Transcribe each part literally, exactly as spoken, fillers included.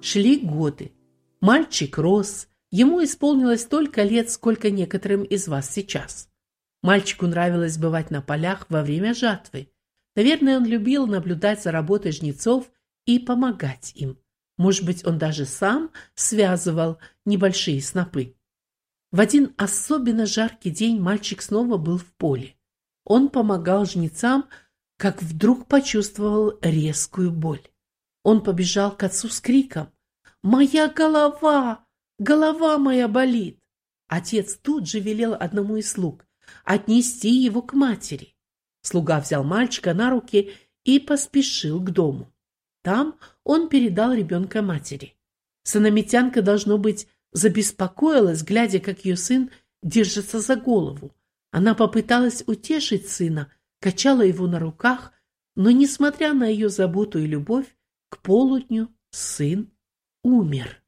Шли годы. Мальчик рос, ему исполнилось столько лет, сколько некоторым из вас сейчас. Мальчику нравилось бывать на полях во время жатвы. Наверное, он любил наблюдать за работой жнецов и помогать им. Может быть, он даже сам связывал небольшие снопы. В один особенно жаркий день мальчик снова был в поле. Он помогал жнецам, как вдруг почувствовал резкую боль. Он побежал к отцу с криком: «Моя голова! Голова моя болит!» Отец тут же велел одному из слуг отнести его к матери. Слуга взял мальчика на руки и поспешил к дому. Там он передал ребенка матери. Санамитянка, должно быть, забеспокоилась, глядя, как ее сын держится за голову. Она попыталась утешить сына, качала его на руках, но, несмотря на ее заботу и любовь, к полудню сын умер.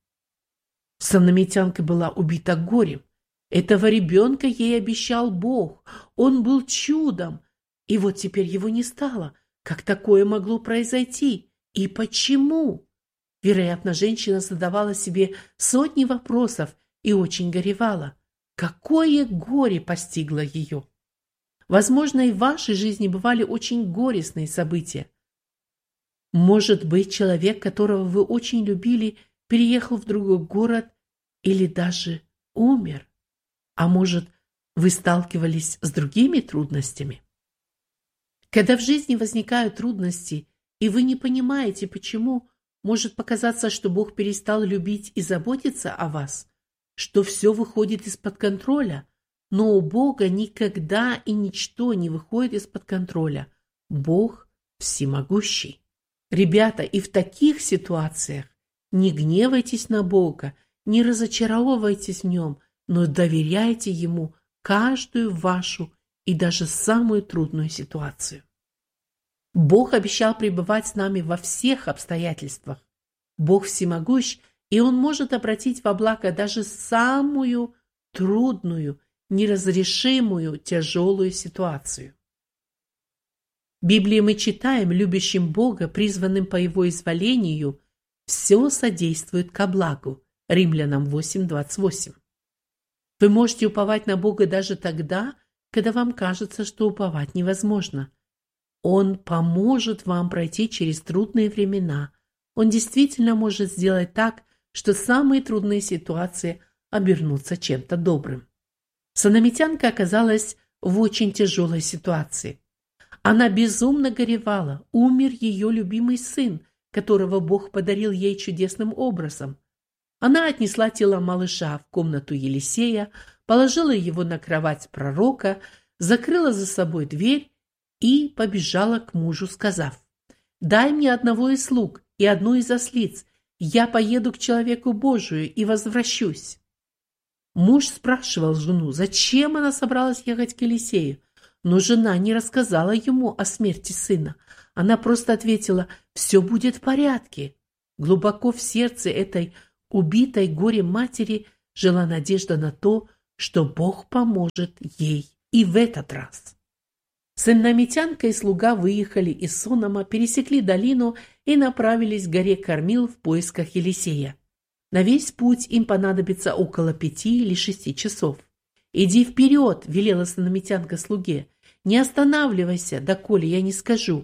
Санамитянка была убита горем. Этого ребенка ей обещал Бог. Он был чудом. И вот теперь его не стало. Как такое могло произойти? И почему? Вероятно, женщина задавала себе сотни вопросов и очень горевала. Какое горе постигло ее? Возможно, и в вашей жизни бывали очень горестные события. Может быть, человек, которого вы очень любили, переехал в другой город или даже умер. А может, вы сталкивались с другими трудностями? Когда в жизни возникают трудности, и вы не понимаете, почему, может показаться, что Бог перестал любить и заботиться о вас, что все выходит из-под контроля, но у Бога никогда и ничто не выходит из-под контроля. Бог всемогущий. Ребята, и в таких ситуациях не гневайтесь на Бога, не разочаровывайтесь в Нем, но доверяйте Ему каждую вашу и даже самую трудную ситуацию. Бог обещал пребывать с нами во всех обстоятельствах. Бог всемогущ, и Он может обратить во благо даже самую трудную, неразрешимую, тяжелую ситуацию. В Библии мы читаем: любящим Бога, призванным по Его изволению, все содействует ко благу. Римлянам восемь двадцать восемь. Вы можете уповать на Бога даже тогда, когда вам кажется, что уповать невозможно. Он поможет вам пройти через трудные времена. Он действительно может сделать так, что самые трудные ситуации обернутся чем-то добрым. Санамитянка оказалась в очень тяжелой ситуации. Она безумно горевала. Умер ее любимый сын, которого Бог подарил ей чудесным образом. Она отнесла тело малыша в комнату Елисея, положила его на кровать пророка, закрыла за собой дверь и побежала к мужу, сказав: «Дай мне одного из слуг и одну из ослиц, я поеду к человеку Божию и возвращусь». Муж спрашивал жену, зачем она собралась ехать к Елисею, но жена не рассказала ему о смерти сына. Она просто ответила: «Все будет в порядке». Глубоко в сердце этой убитой горем матери жила надежда на то, что Бог поможет ей и в этот раз. Санамитянка и слуга выехали из Сонама, пересекли долину и направились к горе Кормил в поисках Елисея. На весь путь им понадобится около пяти или шести часов. «Иди вперед», — велела санамитянка слуге, — «не останавливайся, доколе я не скажу».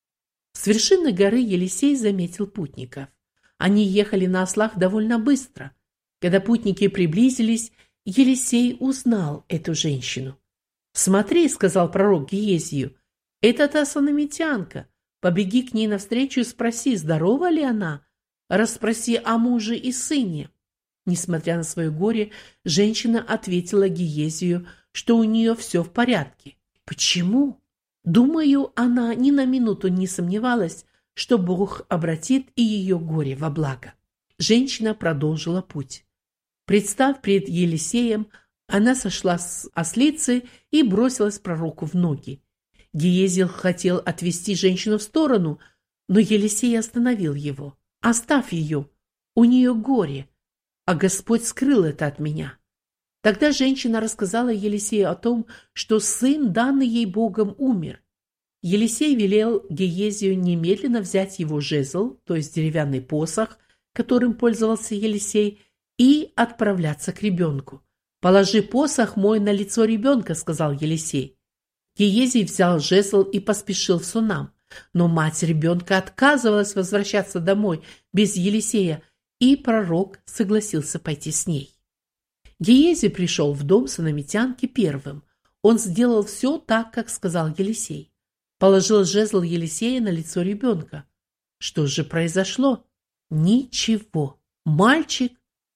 С вершины горы Елисей заметил путников. Они ехали на ослах довольно быстро. Когда путники приблизились, Елисей узнал эту женщину. «Смотри», — сказал пророк Гиезию, — «это та санамитянка. Побеги к ней навстречу и спроси, здорова ли она. Расспроси о муже и сыне». Несмотря на свое горе, женщина ответила Гиезию, что у нее все в порядке. Почему? Думаю, она ни на минуту не сомневалась, что Бог обратит и ее горе во благо. Женщина продолжила путь. Представ пред Елисеем, она сошла с ослицы и бросилась пророку в ноги. Гиезий хотел отвести женщину в сторону, но Елисей остановил его. «Оставь ее, у нее горе, а Господь скрыл это от меня». Тогда женщина рассказала Елисею о том, что сын, данный ей Богом, умер. Елисей велел Гиезию немедленно взять его жезл, то есть деревянный посох, которым пользовался Елисей, и отправляться к ребенку. «Положи посох мой на лицо ребенка», — сказал Елисей. Гиезий взял жезл и поспешил в Сунам, но мать ребенка отказывалась возвращаться домой без Елисея, и пророк согласился пойти с ней. Гиезий пришел в дом сунамитянки первым. Он сделал все так, как сказал Елисей. Положил жезл Елисея на лицо ребенка. Что же произошло? Ничего. Мальчик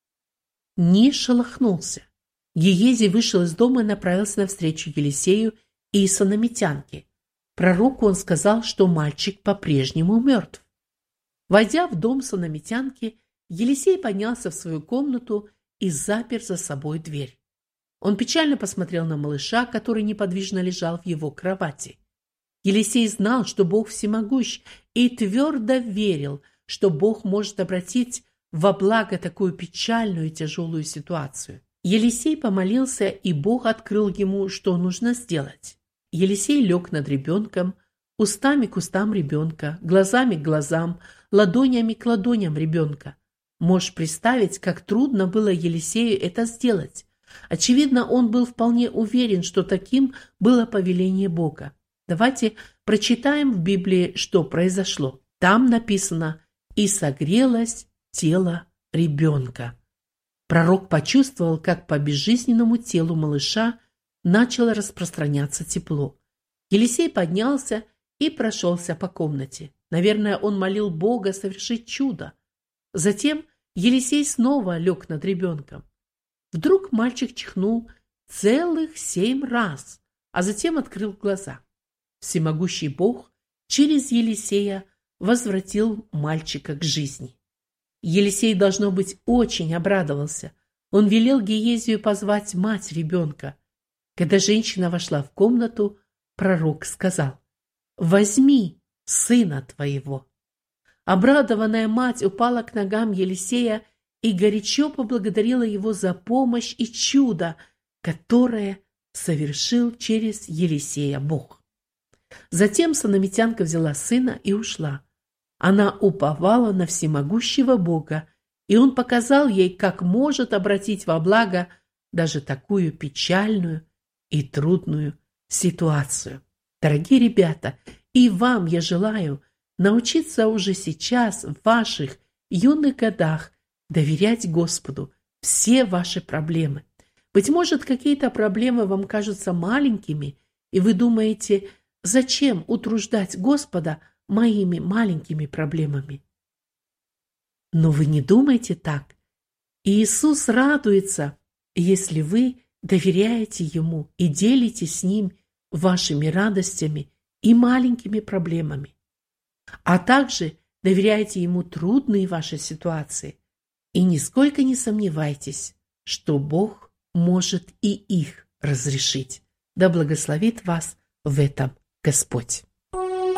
не шелохнулся. Гиезий вышел из дома и направился навстречу Елисею и сунамитянке. Пророку он сказал, что мальчик по-прежнему мертв. Войдя в дом сунамитянки, Елисей поднялся в свою комнату и запер за собой дверь. Он печально посмотрел на малыша, который неподвижно лежал в его кровати. Елисей знал, что Бог всемогущ, и твердо верил, что Бог может обратить во благо такую печальную и тяжелую ситуацию. Елисей помолился, и Бог открыл ему, что нужно сделать. Елисей лег над ребенком, устами к устам ребенка, глазами к глазам, ладонями к ладоням ребенка. Можешь представить, как трудно было Елисею это сделать. Очевидно, он был вполне уверен, что таким было повеление Бога. Давайте прочитаем в Библии, что произошло. Там написано: «И согрелось тело ребенка». Пророк почувствовал, как по безжизненному телу малыша начало распространяться тепло. Елисей поднялся и прошелся по комнате. Наверное, он молил Бога совершить чудо. Затем Елисей снова лег над ребенком. Вдруг мальчик чихнул целых семь раз, а затем открыл глаза. Всемогущий Бог через Елисея возвратил мальчика к жизни. Елисей, должно быть, очень обрадовался. Он велел Гиезию позвать мать ребенка. Когда женщина вошла в комнату, пророк сказал: «Возьми сына твоего». Обрадованная мать упала к ногам Елисея и горячо поблагодарила его за помощь и чудо, которое совершил через Елисея Бог. Затем сунамитянка взяла сына и ушла. Она уповала на всемогущего Бога, и он показал ей, как может обратить во благо даже такую печальную и трудную ситуацию. Дорогие ребята, и вам я желаю научиться уже сейчас, в ваших юных годах, доверять Господу все ваши проблемы. Быть может, какие-то проблемы вам кажутся маленькими, и вы думаете: зачем утруждать Господа моими маленькими проблемами? Но вы не думайте так. Иисус радуется, если вы доверяете Ему и делитесь с Ним вашими радостями и маленькими проблемами, а также доверяйте Ему трудные ваши ситуации и нисколько не сомневайтесь, что Бог может и их разрешить. Да благословит вас в этом Господь.